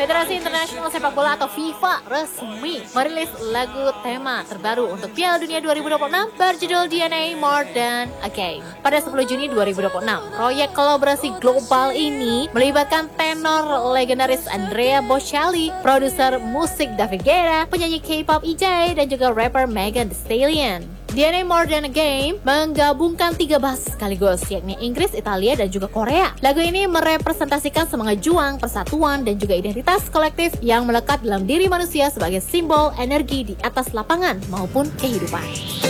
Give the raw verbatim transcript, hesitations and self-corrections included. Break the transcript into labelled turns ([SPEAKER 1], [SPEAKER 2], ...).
[SPEAKER 1] Federasi Internasional Sepak Bola atau FIFA resmi merilis lagu tema terbaru untuk Piala Dunia dua ribu dua puluh enam berjudul D N A More Than a Game. Pada sepuluh Juni dua ribu dua puluh enam, proyek kolaborasi global ini melibatkan tenor legendaris Andrea Bocelli, produser musik David Guetta, penyanyi K-pop E J, dan juga rapper Megan Thee Stallion. D N A More Than a Game menggabungkan tiga bahasa sekaligus, yakni Inggris, Italia, dan juga Korea. Lagu ini merepresentasikan semangat juang, persatuan, dan juga identitas kolektif yang melekat dalam diri manusia sebagai simbol energi di atas lapangan maupun kehidupan.